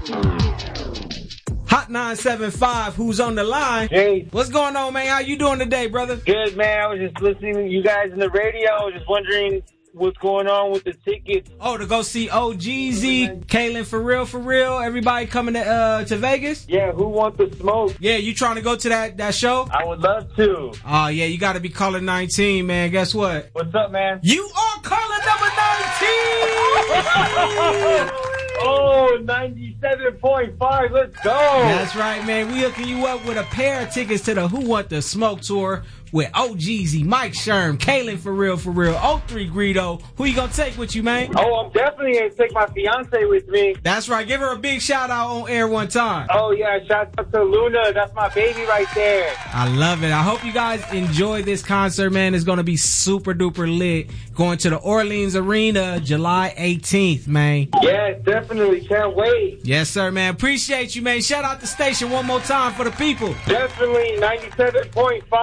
Hot 975, who's on the line? Hey. What's going on, man? How you doing today, brother? Good, man. I was just listening to you guys on the radio. I was just wondering what's going on with the tickets. Oh, to go see OGZ, Kaylin for real, everybody coming to Vegas? Yeah, who wants the smoke? Yeah, you trying to go to that show? I would love to. Oh, yeah, you got to be caller 19, man. Guess what? What's up, man? You are caller number 19! Oh, 97.5. Let's go. That's right, man. We hooking you up with a pair of tickets to the Who Want the Smoke tour with OGZ, Mike Sherm, Kaylin for real, O3 Greedo. Who you gonna take with you, man? Oh, I'm definitely gonna take my fiance with me. That's right. Give her a big shout out on air one time. Oh, yeah. Shout out to Luna. That's my baby right there. I love it. I hope you guys enjoy this concert, man. It's gonna be super duper lit. Going to the Orleans Arena July 18th, man. Yes, definitely. Can't wait. Yes, sir, man. Appreciate you, man. Shout out the station one more time for the people. Definitely 97.5.